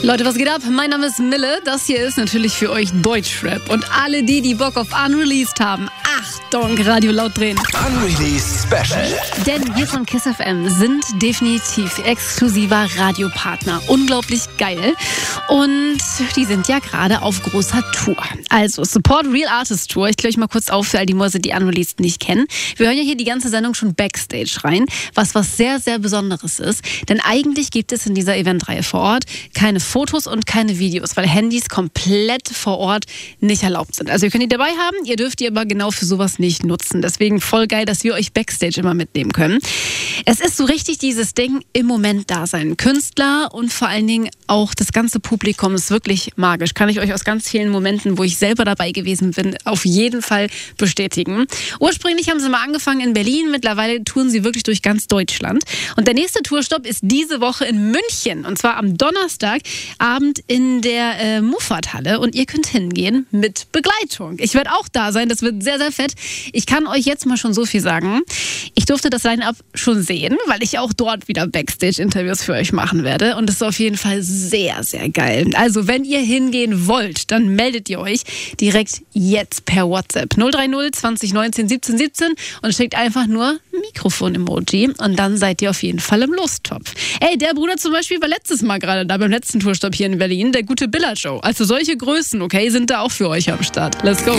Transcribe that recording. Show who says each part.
Speaker 1: Leute, was geht ab? Mein Name ist Mille. Das hier ist natürlich für euch Deutschrap. Und alle die Bock auf Unreleased haben, Achtung, Radio laut drehen.
Speaker 2: Unreleased Special.
Speaker 1: Denn wir von KISS FM sind definitiv exklusiver Radiopartner. Unglaublich geil. Und die sind ja gerade auf großer Tour. Also Support Real Artist Tour. Ich kläre euch mal kurz auf für all die Mäuse, die Unreleased nicht kennen. Wir hören ja hier die ganze Sendung schon Backstage rein, was sehr, sehr Besonderes ist. Denn eigentlich gibt es in dieser Eventreihe vor Ort keine Fotos und keine Videos, weil Handys komplett vor Ort nicht erlaubt sind. Also ihr könnt die dabei haben, ihr dürft die aber genau für sowas nicht nutzen. Deswegen voll geil, dass wir euch Backstage immer mitnehmen können. Es ist so richtig dieses Ding, im Moment da sein. Künstler und vor allen Dingen auch das ganze Publikum ist wirklich magisch. Kann ich euch aus ganz vielen Momenten, wo ich selber dabei gewesen bin, auf jeden Fall bestätigen. Ursprünglich haben sie mal angefangen in Berlin, mittlerweile touren sie wirklich durch ganz Deutschland. Und der nächste Tourstopp ist diese Woche in München. Und zwar am Donnerstagabend in der Muffathalle. Und ihr könnt hingehen mit Begleitung. Ich werde auch da sein, das wird sehr, sehr fett. Ich kann euch jetzt mal schon so viel sagen. Ich durfte das Line-Up schon sehen, weil ich auch dort wieder Backstage-Interviews für euch machen werde. Und das ist auf jeden Fall sehr, sehr geil. Also wenn ihr hingehen wollt, dann meldet ihr euch direkt jetzt per WhatsApp 030 20 19 17 17 und schickt einfach nur Mikrofon-Emoji und dann seid ihr auf jeden Fall im Lostopf. Ey, der Bruder zum Beispiel war letztes Mal gerade da beim letzten Tourstopp hier in Berlin, der gute Billa Joe. Also solche Größen, okay, sind da auch für euch am Start. Let's go.